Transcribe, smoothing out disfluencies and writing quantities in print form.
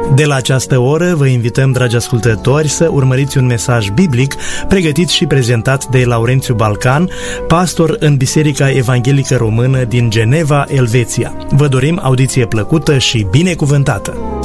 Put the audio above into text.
De la această oră vă invităm, dragi ascultători, să urmăriți un mesaj biblic pregătit și prezentat de Laurențiu Balcan, pastor în Biserica Evanghelică Română din Geneva, Elveția. Vă dorim audiție plăcută și binecuvântată!